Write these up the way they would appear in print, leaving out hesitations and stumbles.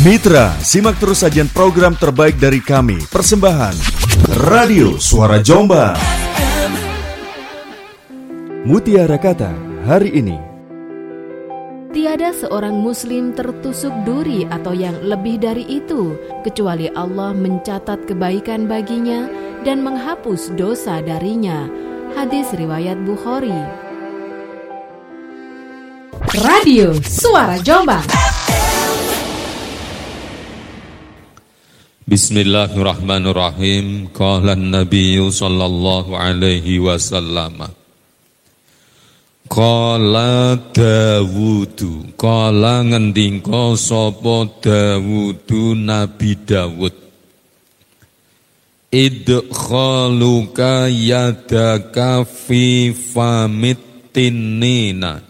Mitra, simak terus sajian program terbaik dari kami. Persembahan Radio Suara Jombang. Mutiara Kata hari ini. Tiada seorang muslim tertusuk duri atau yang lebih dari itu, kecuali Allah mencatat kebaikan baginya dan menghapus dosa darinya. Hadis riwayat Bukhari. Radio Suara Jombang. Bismillahirrahmanirrahim. Qala an-nabiy sallallahu alaihi wasallam. Qala Dawudu. Qala ngendika sapa Dawudu Nabi Dawud. Idkhaluka yadaka fi famit tinina.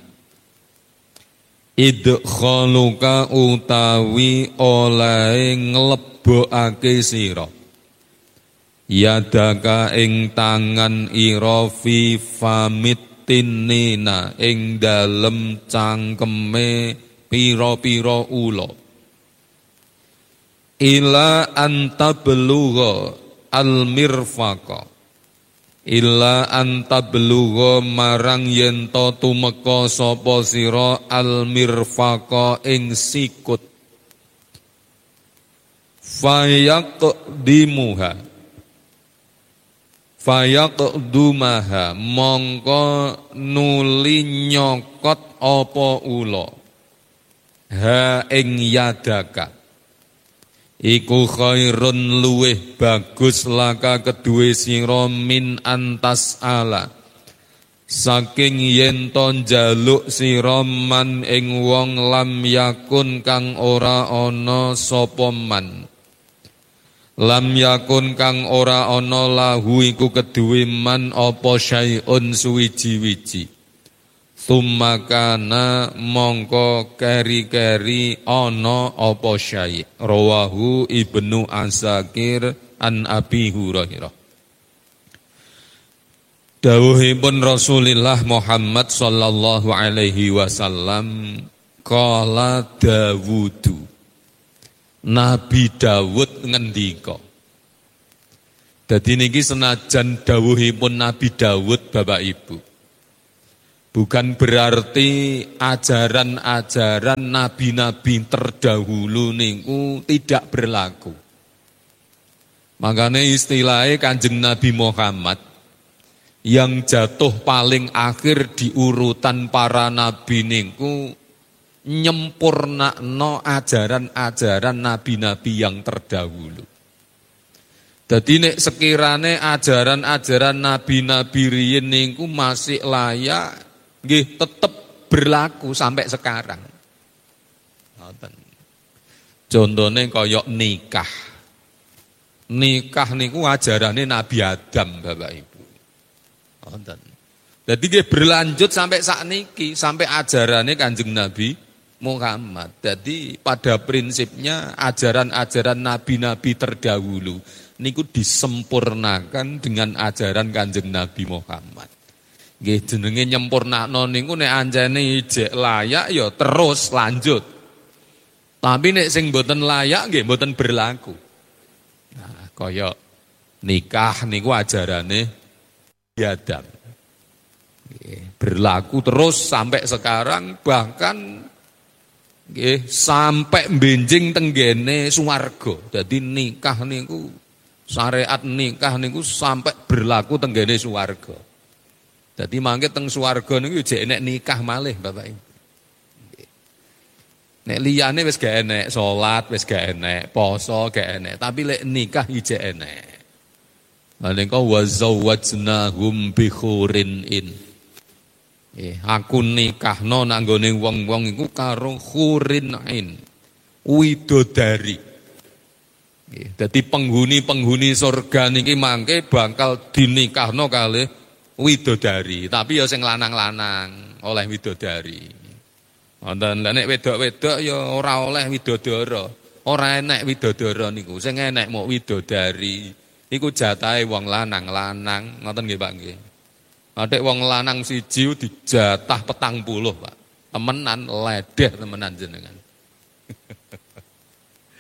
Idkhaluka utawi oleh nglebokake sira yadaka ing tangan ira fi famit tinina ing dalem cangkeme pira-pira ula ila antablugha al-mirfaqa illa antablugha marang yen to tumeka sapa sira al-mirfaqa ing sikut fayaqdumaha mongko nuli nyokot apa ula ha ing yadaka iku khairun luweh bagus laka kedue sira min antas ala saking yen to njaluk sira man ing wong lam yakun kang ora ana sapa man lam yakun kang ora ana lahu iku kedue man apa syai'un suwiji-wiji Sumakana mongko keri-keri ana apa syai' rawahu Ibnu Asakir an Abi Hurairah. Dawuhipun Rasulullah Muhammad sallallahu alaihi wasallam qala Dawudu. Nabi Dawud ngendika. Dadi niki senajan dawuhipun Nabi Dawud Bapak Ibu. Bukan berarti ajaran-ajaran nabi-nabi terdahulu niku tidak berlaku. Makanya istilahnya Kanjeng Nabi Muhammad yang jatuh paling akhir di urutan para nabi niku nyempurnakno ajaran-ajaran nabi-nabi yang terdahulu. Jadi nek sekirane ajaran-ajaran nabi-nabi riyin niku masih layak nggih tetep berlaku sampai sekarang. Ngoten. Contone kaya nikah. Nikah niku ajarane Nabi Adam Bapak Ibu. Ngoten. Dadi nggih berlanjut sampai sakniki, sampai ajarane Kanjeng Nabi Muhammad. Jadi pada prinsipnya ajaran-ajaran nabi-nabi terdahulu niku disempurnakan dengan ajaran Kanjeng Nabi Muhammad. Nggih jenenge nyempurnakno niku nek anjene ijek layak ya terus lanjut. Tapi nek sing mboten layak nggih mboten berlaku. Nah, kaya nikah niku ajarane Adam. Nggih, berlaku terus sampai sekarang bahkan nggih sampai benjing tenggene swarga. Dadi nikah niku syariat nikah niku sampai berlaku tenggene swarga. Jadi mangke teng swarga niku jek enek nikah malih Bapak Ibu. Nek liyane wis gak enek salat, wis gak enek poso, gak enek, tapi lek nikah ijek enek. Menika wa zawwajnahum bi khurin in. Aku nikahno nang gone wong-wong iku karo khurin in. Widodari. Dadi penghuni-penghuni surga niki mangke bakal dinikahno kalih widodari, tapi ya sing lanang-lanang oleh widodari. Wonten nek wedok-wedok ya ora oleh widodara. Ora enek widodara niku. Sing enek mok widodari. Iku jatahe wong lanang-lanang, ngoten nggih Pak nggih. Nek wong lanang siji dijatah 40, Pak. Temenan ledeh temenan jenengan.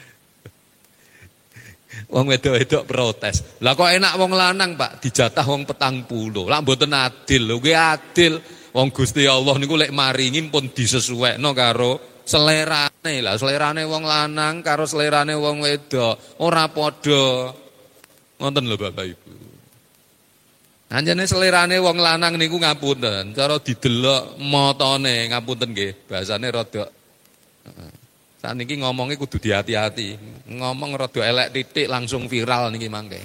Wong wedok-wedok protes. Lah kok enak wong lanang, Pak, dijatah wong 40. Lah mboten adil lho, kuwi adil. Wong Gusti Allah niku lek maringi pun disesuaikno karo selerane. Lah selerane wong lanang karo selerane wong wedok ora padha. Ngoten lho Bapak Ibu. Anjene selerane wong lanang niku ngapunten, cara didelok motone ngapunten nggih, bahasane rada saniki ngomongnya kudu hati-hati. Ngomong rada elek titik langsung viral niki mangke.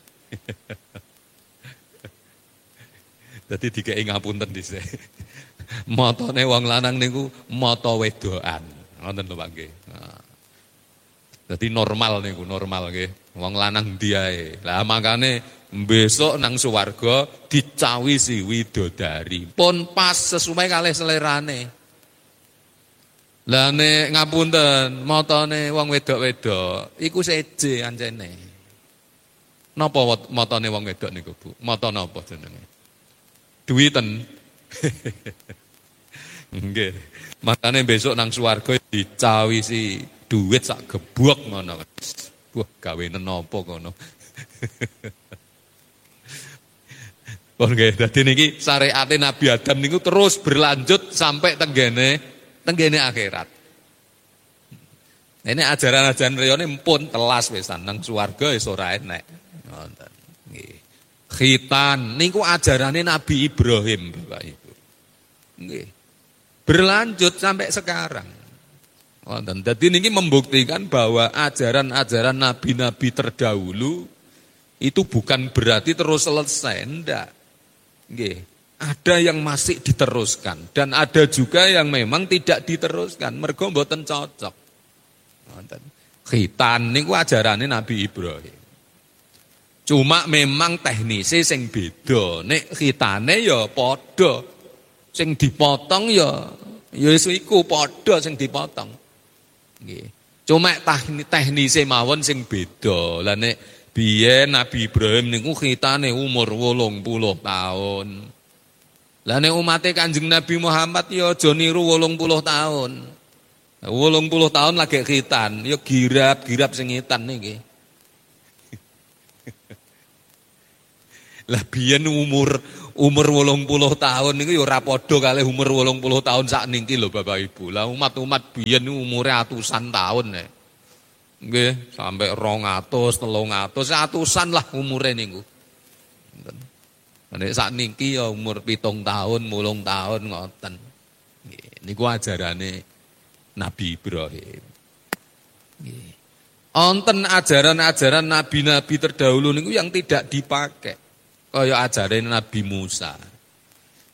Dadi dikeki ngapunten dhisik. Motone wong lanang niku mata wedokan. Ngoten lho Pak nggih. Dadi normal niku, normal nggih. Wong lanang ndi ae. Lah makane besok nang swarga dicawisi widodari. Pun pas sesuai kalih selerane. Lah nek ngapunten, matane wong wedok-wedok iku seje ancene. Napa matane wong wedok niku, Bu? Mata napa jenenge? Duwiten. Nggih. Makane besok nang swarga dicawisi duit sak gebok ngono. Wah, gawene napa kono. Oke, dadi niki syariate Nabi Adam niku terus berlanjut sampai tenggene akhirat. Ini ajaran-ajaran riyane pun telas wisan nang swarga wis ora enek. Ngoten. Nggih. Khitan niku ajarane Nabi Ibrahim, Bapak Ibu. Nggih. Berlanjut sampai sekarang. Ngoten. Dadi niki membuktikan bahwa ajaran-ajaran nabi-nabi terdahulu itu bukan berarti terus selesai, ndak. Nggih. Ada yang masih diteruskan dan ada juga yang memang tidak diteruskan. Mergo mboten cocok. Khitan niku ajarane Nabi Ibrahim. Cuma memang teknise sing beda. Nek khitane ya padha. Sing dipotong ya iku padha sing dipotong. Nggih. Cuma teknise mawon sing beda. Lah nek biyen Nabi Ibrahim niku khitane umur 80 tahun. Lah nek umate Kanjeng Nabi Muhammad ya aja niru 80 tahun. 80 tahun lagi khitan, ya girap-girap sing khitan niki. Lah biyen umur 80 tahun niku ya ora padha kalih umur 80 tahun sakniki lho Bapak Ibu. Lah umat-umat biyen umure atusan tahun nek. Nggih, sampai 200, 300, atusan lah umure niku. Nek sakniki ya umur 7 tahun, 8 tahun ngoten. Niku ajarane Nabi Ibrahim. Nggih. Wonten ajaran-ajaran nabi-nabi terdahulu niku yang tidak dipakai. Kaya ajaran Nabi Musa.